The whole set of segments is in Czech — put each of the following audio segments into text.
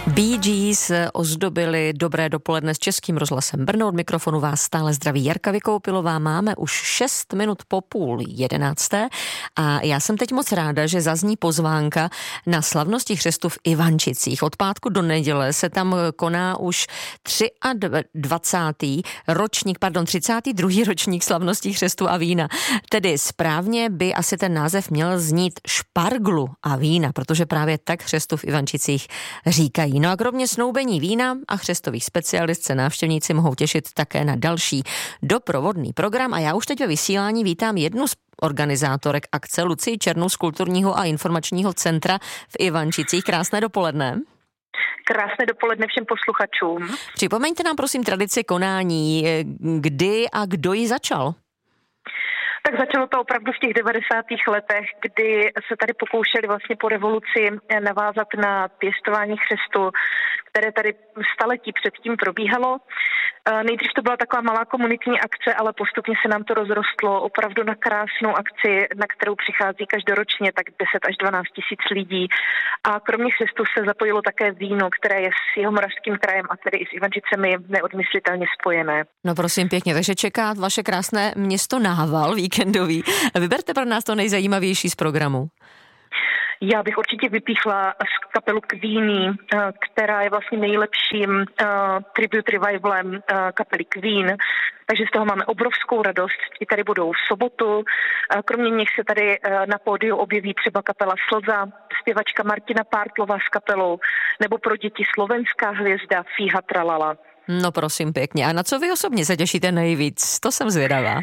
Bee Gees ozdobili Dobré dopoledne s Českým rozhlasem Brno. Od mikrofonu vás stále zdraví Jarka Vykoupilová. Máme už 6 minut po 10:30 a já jsem teď moc ráda, že zazní pozvánka na slavnosti křtu v Ivančicích. Od pátku do neděle se tam koná už 32. ročník slavnosti křtu a vína. Tedy správně by asi ten název měl znít šparglu a vína, protože právě tak křtu v Ivančicích říkají. No a kromě snoubení vína a křestových specialist se návštěvníci mohou těšit také na další doprovodný program a já už teď ve vysílání vítám jednu z organizátorek akce, Lucii Černou z Kulturního a informačního centra v Ivančicích. Krásné dopoledne. Krásné dopoledne všem posluchačům. Připomeňte nám prosím tradici konání, kdy a kdo ji začal? Tak začalo to opravdu v těch 90. letech, kdy se tady pokoušeli vlastně po revoluci navázat na pěstování křestu, které tady staletí předtím probíhalo. Nejdřív to byla taková malá komunitní akce, ale postupně se nám to rozrostlo opravdu na krásnou akci, na kterou přichází každoročně tak 10 až 12 tisíc lidí. A kromě křestu se zapojilo také víno, které je s Jihomoravským krajem a tedy i s Ivančicemi neodmyslitelně spojené. No prosím pěkně, takže čeká vaše krásné město nával víkendový. Vyberte pro nás to nejzajímavější z programu. Já bych určitě vypíchla kapelu Queenie, která je vlastně nejlepším tribute revivalem kapely Queen. Takže z toho máme obrovskou radost. I tady budou v sobotu. Kromě nich se tady na pódiu objeví třeba kapela Slza, zpěvačka Martina Pártlová s kapelou, nebo pro děti slovenská hvězda Fíha Tralala. No prosím pěkně. A na co vy osobně se těšíte nejvíc? To jsem zvědavá.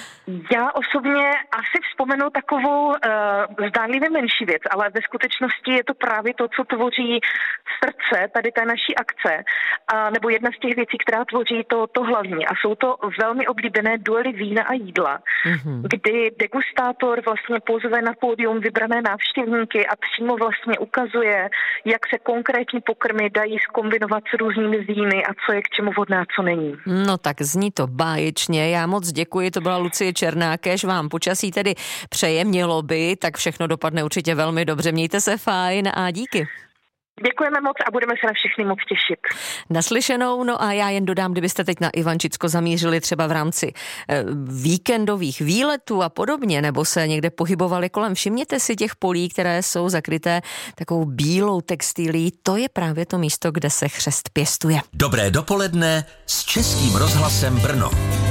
Já osobně asi vzpomenu takovou zdánlivě menší věc, ale ve skutečnosti je to právě to, co tvoří srdce tady té naší akce, nebo jedna z těch věcí, která tvoří to hlavní. A jsou to velmi oblíbené duely vína a jídla, kdy degustátor vlastně pozve na pódium vybrané návštěvníky a přímo vlastně ukazuje, jak se konkrétní pokrmy dají zkombinovat s různými víny a co je k čemu vhodné a co není. No tak zní to báječně. Já moc děkuji, to byla Lucie Černá, kéž vám počasí tedy přeje, mělo by, tak všechno dopadne určitě velmi dobře. Mějte se fajn a díky. Děkujeme moc a budeme se na všechny moc těšit. Naslyšenou, no a já jen dodám, kdybyste teď na Ivančicko zamířili třeba v rámci víkendových výletů a podobně, nebo se někde pohybovali kolem, všimněte si těch polí, které jsou zakryté takovou bílou textilí, to je právě to místo, kde se křest pěstuje. Dobré dopoledne s Českým rozhlasem Brno.